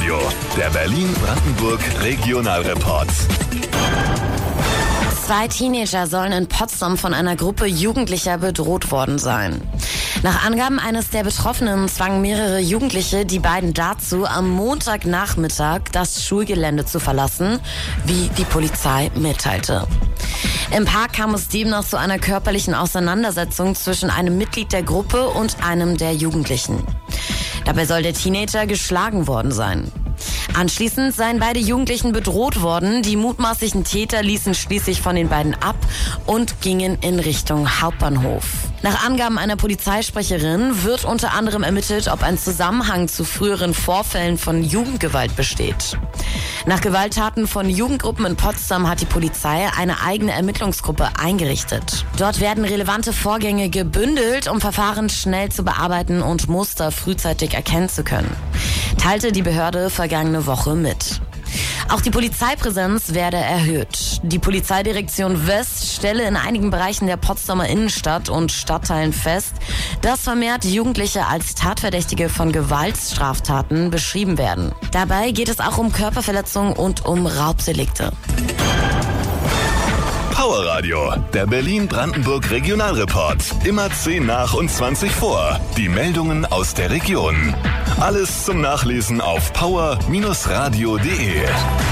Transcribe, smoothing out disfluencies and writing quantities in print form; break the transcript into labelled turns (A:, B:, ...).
A: Radio, der Berlin-Brandenburg Regionalreport.
B: 2 Teenager sollen in Potsdam von einer Gruppe Jugendlicher bedroht worden sein. Nach Angaben eines der Betroffenen zwangen mehrere Jugendliche die beiden dazu, am Montagnachmittag das Schulgelände zu verlassen, wie die Polizei mitteilte. Im Park kam es demnach zu einer körperlichen Auseinandersetzung zwischen einem Mitglied der Gruppe und einem der Jugendlichen. Dabei soll der Teenager geschlagen worden sein. Anschließend seien beide Jugendlichen bedroht worden. Die mutmaßlichen Täter ließen schließlich von den beiden ab und gingen in Richtung Hauptbahnhof. Nach Angaben einer Polizeisprecherin wird unter anderem ermittelt, ob ein Zusammenhang zu früheren Vorfällen von Jugendgewalt besteht. Nach Gewalttaten von Jugendgruppen in Potsdam hat die Polizei eine eigene Ermittlungsgruppe eingerichtet. Dort werden relevante Vorgänge gebündelt, um Verfahren schnell zu bearbeiten und Muster frühzeitig erkennen zu können, teilte die Behörde vergangene Woche mit. Auch die Polizeipräsenz werde erhöht. Die Polizeidirektion West stelle in einigen Bereichen der Potsdamer Innenstadt und Stadtteilen fest, dass vermehrt Jugendliche als Tatverdächtige von Gewaltstraftaten beschrieben werden. Dabei geht es auch um Körperverletzungen und um Raubdelikte.
A: Power Radio, der Berlin-Brandenburg Regionalreport. Immer 10 nach und 20 vor. Die Meldungen aus der Region. Alles zum Nachlesen auf power-radio.de.